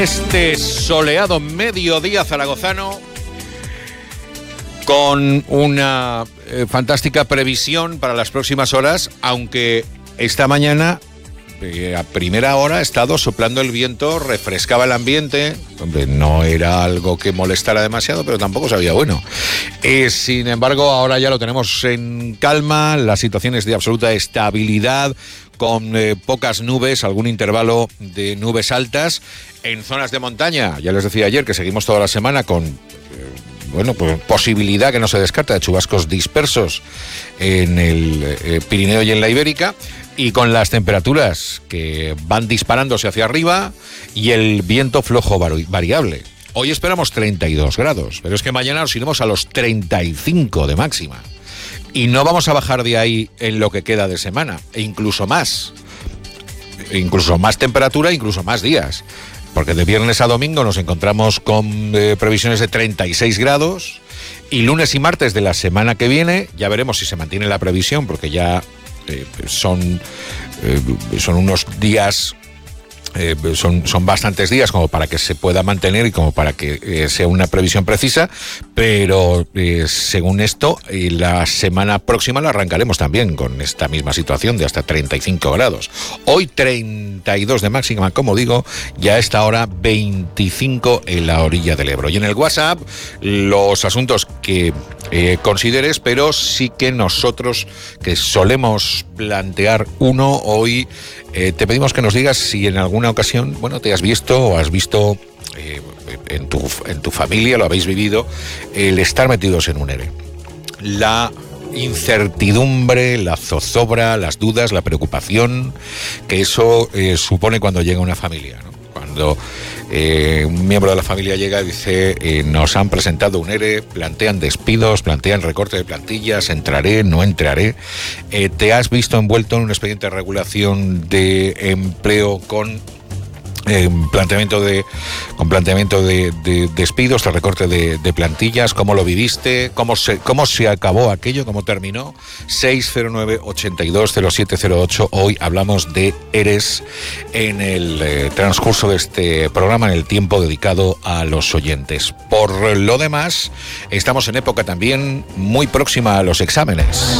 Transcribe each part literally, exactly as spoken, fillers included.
Este soleado mediodía zaragozano con una eh, fantástica previsión para las próximas horas, aunque esta mañana eh, a primera hora ha estado soplando el viento, refrescaba el ambiente. Hombre, no era algo que molestara demasiado, pero tampoco sabía bueno. Eh, sin embargo, ahora ya lo tenemos en calma, la situación es de absoluta estabilidad, con eh, pocas nubes, algún intervalo de nubes altas en zonas de montaña. Ya les decía ayer que seguimos toda la semana con eh, bueno, pues posibilidad que no se descarta de chubascos dispersos en el eh, Pirineo y en la Ibérica, y con las temperaturas que van disparándose hacia arriba y el viento flojo vari- variable. Hoy esperamos treinta y dos grados, pero es que mañana nos iremos a los treinta y cinco de máxima. Y no vamos a bajar de ahí en lo que queda de semana, e incluso más. E incluso más temperatura, incluso más días. Porque de viernes a domingo nos encontramos con eh, previsiones de treinta y seis grados. Y lunes y martes de la semana que viene, ya veremos si se mantiene la previsión, porque ya eh, son, eh, son unos días... Eh, son, son bastantes días como para que se pueda mantener y como para que eh, sea una previsión precisa, pero eh, según esto, eh, la semana próxima la arrancaremos también con esta misma situación de hasta treinta y cinco grados. Hoy treinta y dos de máxima, como digo, ya a esta hora veinticinco en la orilla del Ebro. Y en el WhatsApp, los asuntos que eh, consideres, pero sí que nosotros, que solemos plantear uno hoy, Eh, te pedimos que nos digas si en alguna ocasión, bueno, te has visto o has visto eh, en tu, en tu familia, lo habéis vivido, el estar metidos en un ERE. La incertidumbre, la zozobra, las dudas, la preocupación que eso eh, supone cuando llega una familia, ¿no? Cuando eh, un miembro de la familia llega y dice, eh, nos han presentado un ERE, plantean despidos, plantean recorte de plantillas, entraré, no entraré. Eh, ¿Te has visto envuelto en un expediente de regulación de empleo con eh, planteamiento de con planteamiento de, de despidos, de recorte de, de plantillas? ¿Cómo lo viviste? ¿Cómo se, cómo se acabó aquello? ¿Cómo terminó? seis cero nueve, ochenta y dos, cero siete cero ocho. Hoy hablamos de ERES en el eh, transcurso de este programa, en el tiempo dedicado a los oyentes. Por lo demás, estamos en época también muy próxima a los exámenes.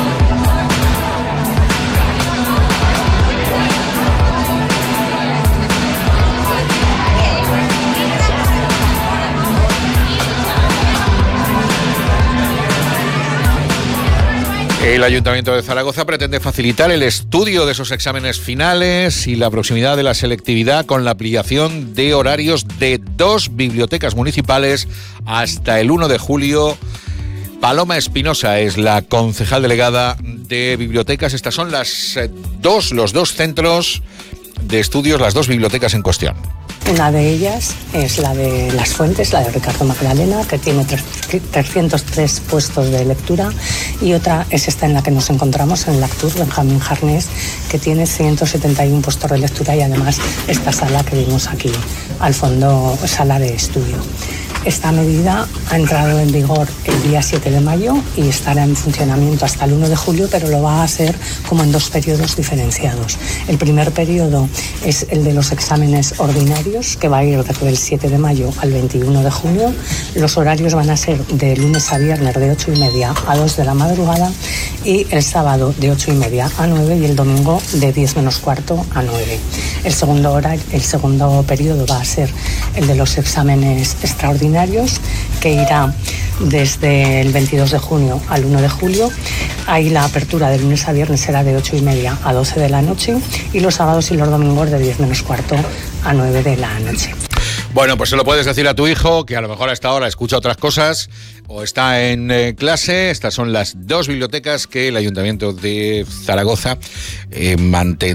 El Ayuntamiento de Zaragoza pretende facilitar el estudio de esos exámenes finales y la proximidad de la selectividad con la ampliación de horarios de dos bibliotecas municipales hasta el uno de julio. Paloma Espinosa es la concejal delegada de bibliotecas. Estas son las dos, los dos centros de estudios, las dos bibliotecas en cuestión. Una de ellas es la de Las Fuentes, la de Ricardo Magdalena, que tiene trescientos tres puestos de lectura, y otra es esta en la que nos encontramos, en el Actur Benjamín Jarnés, que tiene ciento setenta y uno puestos de lectura, y además esta sala que vimos aquí al fondo, sala de estudio. Esta medida ha entrado en vigor el día siete de mayo y estará en funcionamiento hasta el uno de julio, pero lo va a hacer como en dos periodos diferenciados. El primer periodo es el de los exámenes ordinarios, que va a ir desde el siete de mayo al veintiuno de junio. Los horarios van a ser de lunes a viernes de ocho y media a dos de la madrugada, y el sábado de ocho y media a nueve y el domingo de diez menos cuarto a nueve. El segundo, hora, el segundo periodo va a ser el de los exámenes extraordinarios, que irá desde el veintidós de junio al uno de julio. Ahí la apertura de lunes a viernes será de ocho y media a doce de la noche, y los sábados y los domingos de diez menos cuarto a nueve de la noche. Bueno, pues se lo puedes decir a tu hijo, que a lo mejor a esta hora escucha otras cosas o está en eh, clase. Estas son las dos bibliotecas que el Ayuntamiento de Zaragoza eh, mantendrá